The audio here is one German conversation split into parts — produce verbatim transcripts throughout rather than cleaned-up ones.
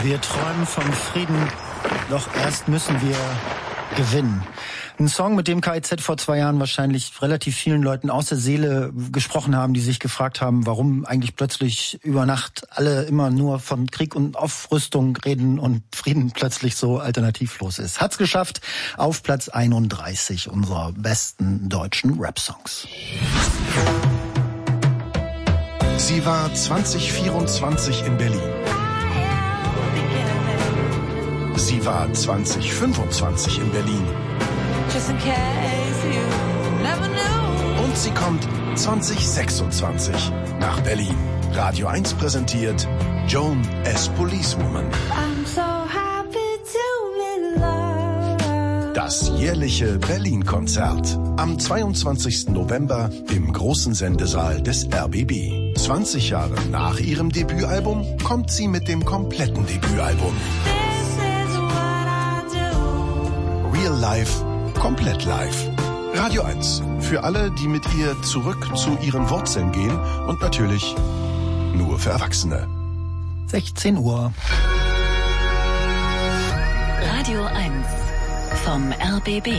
Wir träumen vom Frieden, doch erst müssen wir gewinnen. Ein Song, mit dem K I Z vor zwei Jahren wahrscheinlich relativ vielen Leuten aus der Seele gesprochen haben, die sich gefragt haben, warum eigentlich plötzlich über Nacht alle immer nur von Krieg und Aufrüstung reden und Frieden plötzlich so alternativlos ist. Hat's geschafft auf Platz einunddreißig unserer besten deutschen Rap-Songs. Sie war zwanzig vierundzwanzig in Berlin. Sie war zwanzig fünfundzwanzig in Berlin. Und sie kommt zwanzig sechsundzwanzig nach Berlin. Radio eins präsentiert Joan as Policewoman. Das jährliche Berlin-Konzert. Am zweiundzwanzigsten November im großen Sendesaal des R B B. zwanzig Jahre nach ihrem Debütalbum kommt sie mit dem kompletten Debütalbum. Real Life, komplett live. Radio eins. Für alle, die mit ihr zurück zu ihren Wurzeln gehen und natürlich nur für Erwachsene. sechzehn Uhr. Radio eins vom R B B.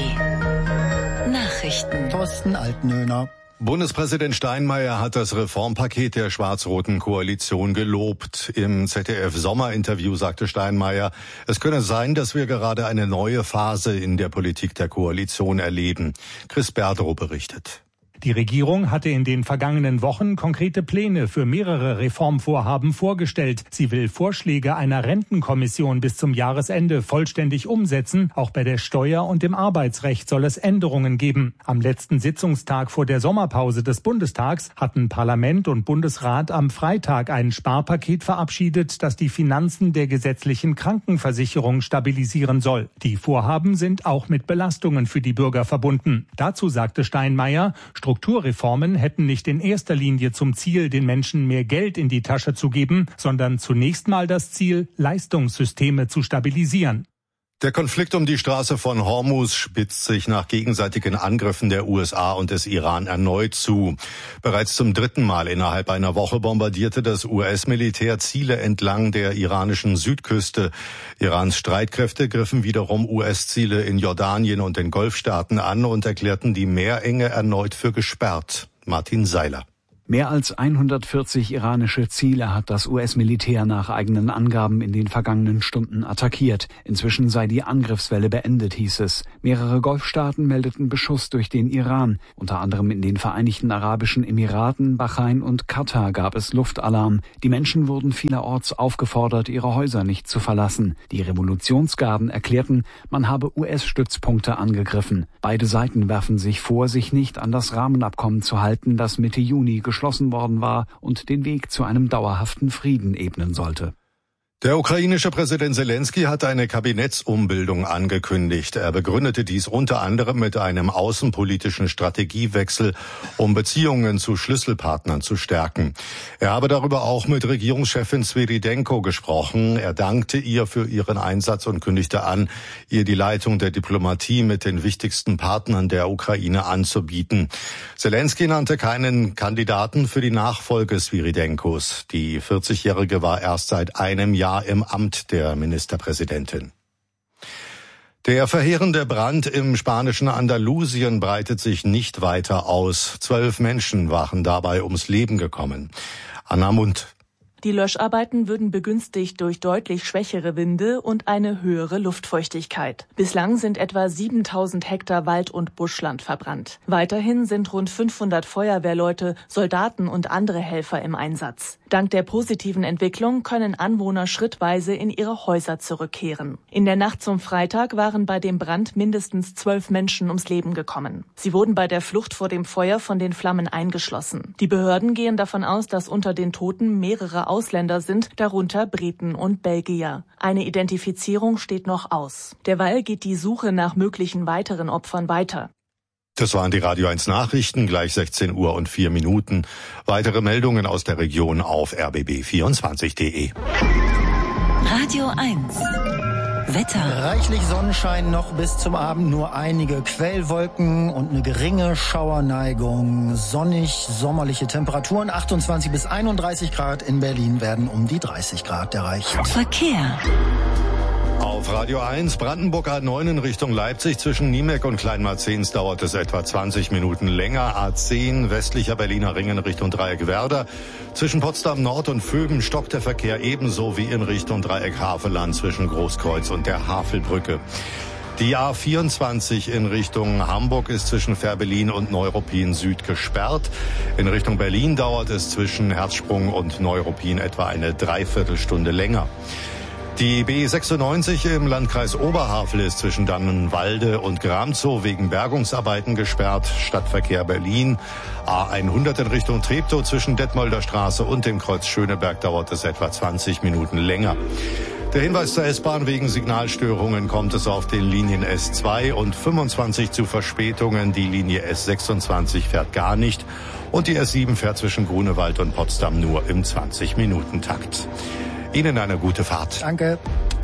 Nachrichten. Thorsten Altenöhner. Bundespräsident Steinmeier hat das Reformpaket der schwarz-roten Koalition gelobt. Im Z D F-Sommerinterview sagte Steinmeier, es könne sein, dass wir gerade eine neue Phase in der Politik der Koalition erleben. Chris Berdrow berichtet. Die Regierung hatte in den vergangenen Wochen konkrete Pläne für mehrere Reformvorhaben vorgestellt. Sie will Vorschläge einer Rentenkommission bis zum Jahresende vollständig umsetzen. Auch bei der Steuer- und dem Arbeitsrecht soll es Änderungen geben. Am letzten Sitzungstag vor der Sommerpause des Bundestags hatten Parlament und Bundesrat am Freitag ein Sparpaket verabschiedet, das die Finanzen der gesetzlichen Krankenversicherung stabilisieren soll. Die Vorhaben sind auch mit Belastungen für die Bürger verbunden. Dazu sagte Steinmeier, Strukturreformen hätten nicht in erster Linie zum Ziel, den Menschen mehr Geld in die Tasche zu geben, sondern zunächst mal das Ziel, Leistungssysteme zu stabilisieren. Der Konflikt um die Straße von Hormuz spitzt sich nach gegenseitigen Angriffen der U S A und des Iran erneut zu. Bereits zum dritten Mal innerhalb einer Woche bombardierte das U S-Militär Ziele entlang der iranischen Südküste. Irans Streitkräfte griffen wiederum U S-Ziele in Jordanien und den Golfstaaten an und erklärten die Meerenge erneut für gesperrt. Martin Seiler. Mehr als hundertvierzig iranische Ziele hat das U S-Militär nach eigenen Angaben in den vergangenen Stunden attackiert. Inzwischen sei die Angriffswelle beendet, hieß es. Mehrere Golfstaaten meldeten Beschuss durch den Iran. Unter anderem in den Vereinigten Arabischen Emiraten, Bahrain und Katar gab es Luftalarm. Die Menschen wurden vielerorts aufgefordert, ihre Häuser nicht zu verlassen. Die Revolutionsgarden erklärten, man habe U S-Stützpunkte angegriffen. Beide Seiten werfen sich vor, sich nicht an das Rahmenabkommen zu halten, das Mitte Juni geschlossen worden war und den Weg zu einem dauerhaften Frieden ebnen sollte. Der ukrainische Präsident Selensky hat eine Kabinettsumbildung angekündigt. Er begründete dies unter anderem mit einem außenpolitischen Strategiewechsel, um Beziehungen zu Schlüsselpartnern zu stärken. Er habe darüber auch mit Regierungschefin Svyrydenko gesprochen. Er dankte ihr für ihren Einsatz und kündigte an, ihr die Leitung der Diplomatie mit den wichtigsten Partnern der Ukraine anzubieten. Selensky nannte keinen Kandidaten für die Nachfolge Svyrydenkos. Die vierzigjährige war erst seit einem Jahr im Amt der Ministerpräsidentin. Der verheerende Brand im spanischen Andalusien breitet sich nicht weiter aus. Zwölf Menschen waren dabei ums Leben gekommen. Anna Mund. Die Löscharbeiten würden begünstigt durch deutlich schwächere Winde und eine höhere Luftfeuchtigkeit. Bislang sind etwa siebentausend Hektar Wald- und Buschland verbrannt. Weiterhin sind rund fünfhundert Feuerwehrleute, Soldaten und andere Helfer im Einsatz. Dank der positiven Entwicklung können Anwohner schrittweise in ihre Häuser zurückkehren. In der Nacht zum Freitag waren bei dem Brand mindestens zwölf Menschen ums Leben gekommen. Sie wurden bei der Flucht vor dem Feuer von den Flammen eingeschlossen. Die Behörden gehen davon aus, dass unter den Toten mehrere Ausländer sind, darunter Briten und Belgier. Eine Identifizierung steht noch aus. Derweil geht die Suche nach möglichen weiteren Opfern weiter. Das waren die Radio eins Nachrichten, gleich sechzehn Uhr und vier Minuten. Weitere Meldungen aus der Region auf r b b vierundzwanzig punkt d e. Radio eins. Wetter. Reichlich Sonnenschein noch bis zum Abend, nur einige Quellwolken und eine geringe Schauerneigung. Sonnig, sommerliche Temperaturen, achtundzwanzig bis einunddreißig Grad. In Berlin werden um die dreißig Grad erreicht. Verkehr. Auf Radio eins, Brandenburg A neun in Richtung Leipzig zwischen Niemeck und Kleinmarzens dauert es etwa zwanzig Minuten länger. A zehn, westlicher Berliner Ring in Richtung Dreieck Werder. Zwischen Potsdam Nord und Vöben stockt der Verkehr ebenso wie in Richtung Dreieck Havelland zwischen Großkreuz und der Havelbrücke. Die A vierundzwanzig in Richtung Hamburg ist zwischen Fährberlin und Neuruppin Süd gesperrt. In Richtung Berlin dauert es zwischen Herzsprung und Neuruppin etwa eine Dreiviertelstunde länger. Die B sechsundneunzig im Landkreis Oberhavel ist zwischen Dannenwalde und Gramzow wegen Bergungsarbeiten gesperrt. Stadtverkehr Berlin. A hundert in Richtung Treptow zwischen Detmolder Straße und dem Kreuz Schöneberg dauert es etwa zwanzig Minuten länger. Der Hinweis zur S-Bahn: wegen Signalstörungen kommt es auf den Linien S zwei und fünfundzwanzig zu Verspätungen. Die Linie S sechsundzwanzig fährt gar nicht und die S sieben fährt zwischen Grunewald und Potsdam nur im zwanzig-Minuten-Takt. Ihnen eine gute Fahrt. Danke.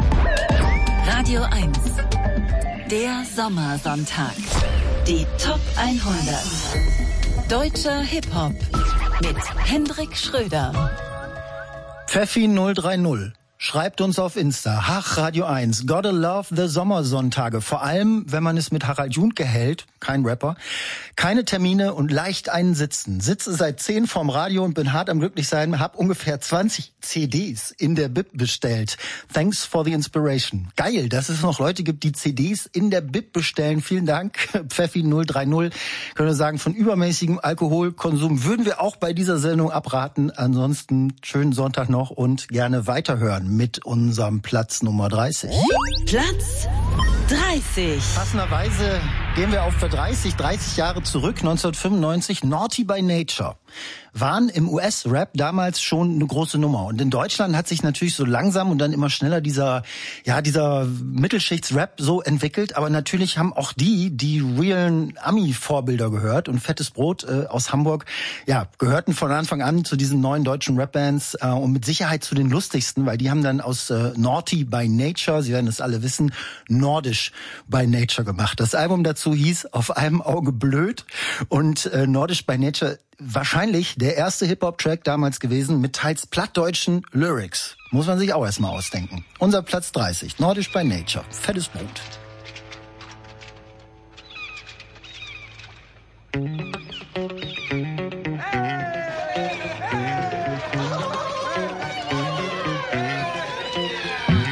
Radio eins. Der Sommersonntag. Die Top hundert. Deutscher Hip-Hop. Mit Hendrik Schröder. Pfeffi null drei null. Schreibt uns auf Insta. Ach, Radio eins. Gotta love the Sommersonntage. Vor allem, wenn man es mit Harald Junke hält. Kein Rapper. Keine Termine und leicht einen Sitzen. Sitze seit zehn vorm Radio und bin hart am Glücklichsein. Hab ungefähr zwanzig C Ds in der Bib bestellt. Thanks for the inspiration. Geil, dass es noch Leute gibt, die C Ds in der Bib bestellen. Vielen Dank, Pfeffi null drei null. Können wir sagen, von übermäßigem Alkoholkonsum würden wir auch bei dieser Sendung abraten. Ansonsten schönen Sonntag noch und gerne weiterhören mit unserem Platz Nummer dreißig. Platz dreißig. Passenderweise gehen wir auf dreißig, dreißig Jahre zurück, neunzehnhundertfünfundneunzig. Naughty by Nature waren im U S-Rap damals schon eine große Nummer. Und in Deutschland hat sich natürlich so langsam und dann immer schneller dieser, ja, dieser Mittelschichts-Rap so entwickelt. Aber natürlich haben auch die, die realen Ami-Vorbilder gehört. Und Fettes Brot äh, aus Hamburg, ja, gehörten von Anfang an zu diesen neuen deutschen Rap-Bands äh, und mit Sicherheit zu den lustigsten, weil die haben dann aus äh, Naughty by Nature, Sie werden es alle wissen, Nordisch by Nature gemacht. Das Album dazu hieß Auf einem Auge blöd und äh, Nordisch by Nature wahrscheinlich der erste Hip-Hop-Track damals gewesen mit teils plattdeutschen Lyrics. Muss man sich auch erstmal ausdenken. Unser Platz dreißig, Nordisch by Nature, Fettes Brot.